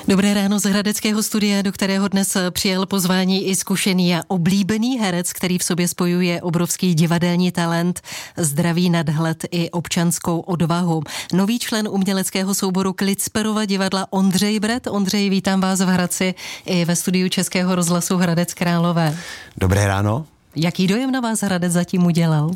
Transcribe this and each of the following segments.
Dobré ráno z hradeckého studia, do kterého dnes přijel pozvání i zkušený a oblíbený herec, který v sobě spojuje obrovský divadelní talent, zdravý nadhled i občanskou odvahu. Nový člen uměleckého souboru Klicperova divadla Ondřej Bret. Ondřej, vítám vás v Hradci i ve studiu Českého rozhlasu Hradec Králové. Dobré ráno. Jaký dojem na vás Hradec zatím udělal?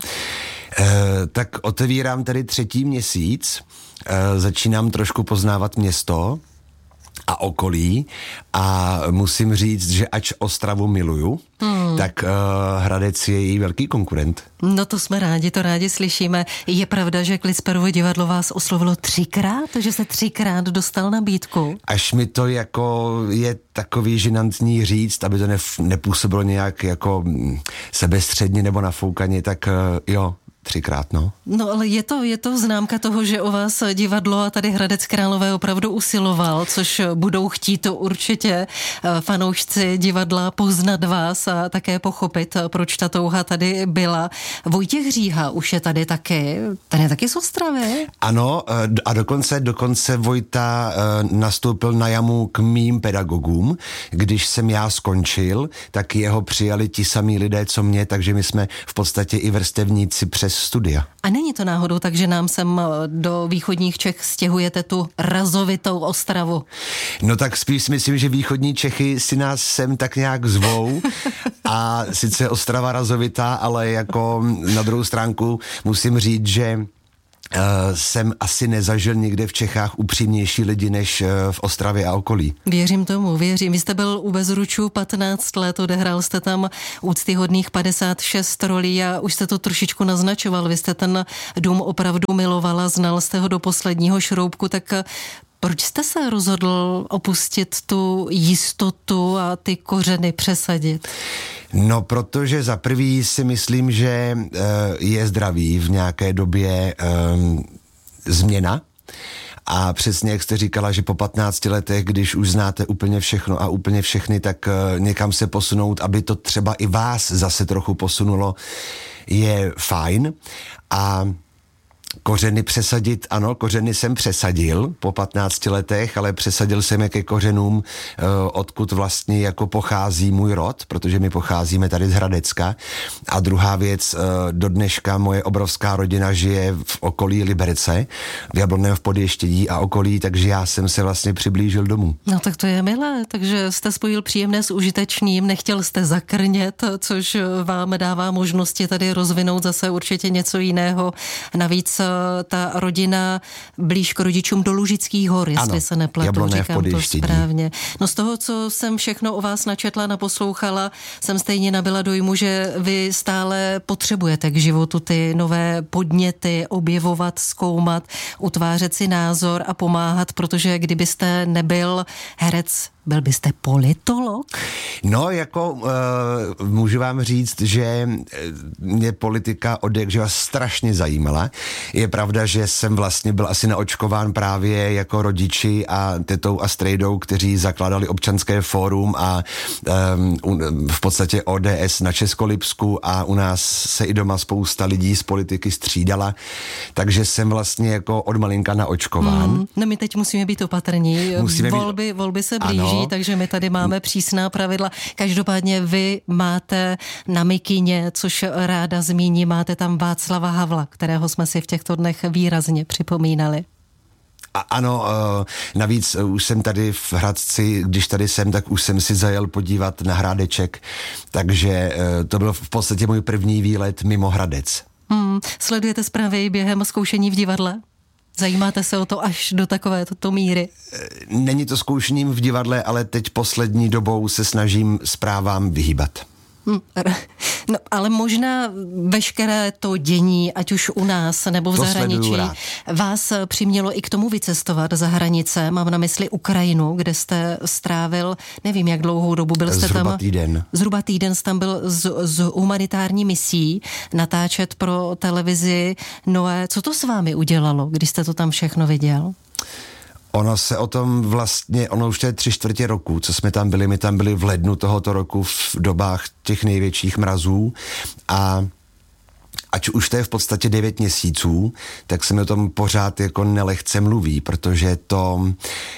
Tak otevírám tady 3. měsíc, začínám trošku poznávat město a okolí a musím říct, že ač Ostravu miluju, tak Hradec je její velký konkurent. No to jsme rádi, to rádi slyšíme. Je pravda, že Klicperovo divadlo vás oslovilo 3krát, že se 3krát dostal nabídku? Až mi to jako je takový žinantní říct, aby to nepůsobilo nějak jako sebestředně nebo nafoukaně, tak jo. 3krát, no. No ale je to známka toho, že o vás divadlo a tady Hradec Králové opravdu usiloval, což budou chtít to určitě fanoušci divadla poznat vás a také pochopit, proč ta touha tady byla. Vojtěch Říha už je tady taky. Ten je taky z Ostravy. Ano, a dokonce Vojta nastoupil na jamu k mým pedagogům. Když jsem já skončil, tak jeho přijali ti samí lidé, co mě, takže my jsme v podstatě i vrstevníci přes studia. A není to náhodou tak, že nám sem do východních Čech stěhujete tu razovitou Ostravu? No tak spíš si myslím, že východní Čechy si nás sem tak nějak zvou a sice Ostrava razovitá, ale jako na druhou stránku musím říct, že jsem asi nezažil nikde v Čechách upřímnější lidi než v Ostravě a okolí. Věřím tomu, věřím. Vy jste byl u Bezručů 15 let, odehrál jste tam úctyhodných 56 rolí a už jste to trošičku naznačoval. Vy jste ten dům opravdu milovala, znal jste ho do posledního šroubku, tak proč jste se rozhodl opustit tu jistotu a ty kořeny přesadit? No, protože za prvý si myslím, že je zdravý v nějaké době změna. A přesně jak jste říkala, že po 15 letech, když už znáte úplně všechno a úplně všechny, tak někam se posunout, aby to třeba i vás zase trochu posunulo, je fajn. A kořeny přesadit, ano, kořeny jsem přesadil po 15 letech, ale přesadil jsem je ke kořenům, odkud vlastně jako pochází můj rod, protože my pocházíme tady z Hradecka. A druhá věc, do dneška moje obrovská rodina žije v okolí Liberce, v Jablonném v Podještědí a okolí, takže já jsem se vlastně přiblížil domů. No tak to je milé, takže jste spojil příjemné s užitečným, nechtěl jste zakrnět, což vám dává možnosti tady rozvinout zase určitě něco jiného. Navíc ta rodina blíž k rodičům do Lužických hor, jestli ano, se nepletu, říkám to správně. No z toho, co jsem všechno o vás načetla, naposlouchala, jsem stejně nabyla dojmu, že vy stále potřebujete k životu ty nové podněty, objevovat, zkoumat, utvářet si názor a pomáhat, protože kdybyste nebyl herec, byl byste politolog? No, jako můžu vám říct, že mě politika od jakživa strašně zajímala. Je pravda, že jsem vlastně byl asi naočkován právě jako rodiči a tetou a strejdou, kteří zakládali občanské fórum a v podstatě ODS na Českolipsku a u nás se i doma spousta lidí z politiky střídala, takže jsem vlastně jako od malinka naočkován. No my teď musíme být opatrní. Volby se blíží. Ano. Takže my tady máme přísná pravidla. Každopádně vy máte na mikině, což ráda zmíní, máte tam Václava Havla, kterého jsme si v těchto dnech výrazně připomínali. Ano, navíc už jsem tady v Hradci, když tady jsem, tak už jsem si zajel podívat na Hrádeček, takže to byl v podstatě můj první výlet mimo Hradec. Sledujete zprávy během zkoušení v divadle? Zajímáte se o to až do takovéto míry? Není to zkoušením v divadle, ale teď poslední dobou se snažím zprávám vyhýbat. No, ale možná veškeré to dění, ať už u nás nebo v zahraničí, vás přimělo i k tomu vycestovat za hranice. Mám na mysli Ukrajinu, kde jste strávil, nevím jak dlouhou dobu, byl jste zhruba tam... týden. Zhruba týden jste tam byl z humanitární misí natáčet pro televizi Noé. Co to s vámi udělalo, když jste to tam všechno viděl? Ono se o tom vlastně, ono už to je 3/4 roku, co jsme tam byli. My tam byli v lednu tohoto roku v dobách těch největších mrazů a ať už to je v podstatě 9 měsíců, tak se mi o tom pořád jako nelehce mluví, protože to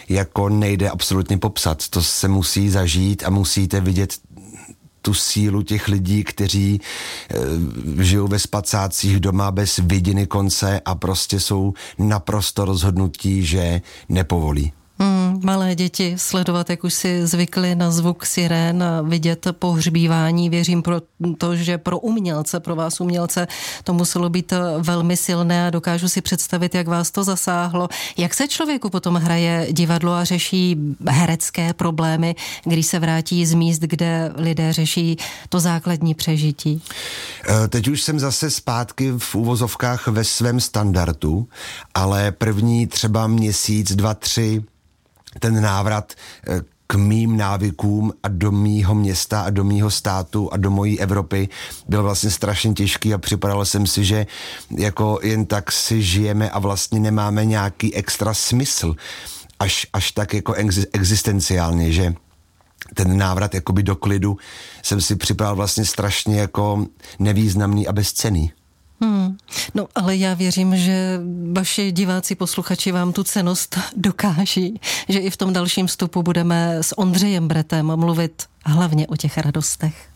jako nejde absolutně popsat. To se musí zažít a musíte vidět tu sílu těch lidí, kteří žijou ve spacácích doma bez vidiny konce a prostě jsou naprosto rozhodnutí, že nepovolí. Malé děti sledovat, jak už si zvykli na zvuk sirén a vidět pohřbívání. Věřím že pro umělce, pro vás umělce, to muselo být velmi silné a dokážu si představit, jak vás to zasáhlo. Jak se člověku potom hraje divadlo a řeší herecké problémy, když se vrátí z míst, kde lidé řeší to základní přežití? Teď už jsem zase zpátky v uvozovkách ve svém standardu, ale první třeba měsíc, 2, 3, ten návrat k mým návykům a do mýho města a do mýho státu a do mojí Evropy byl vlastně strašně těžký a připadal jsem si, že jako jen tak si žijeme a vlastně nemáme nějaký extra smysl, až tak jako existenciálně, že ten návrat jakoby do klidu jsem si připadal vlastně strašně jako nevýznamný a bezcenný. No, ale já věřím, že vaši diváci, posluchači vám tu cennost dokáží, že i v tom dalším vstupu budeme s Ondřejem Bretem mluvit hlavně o těch radostech.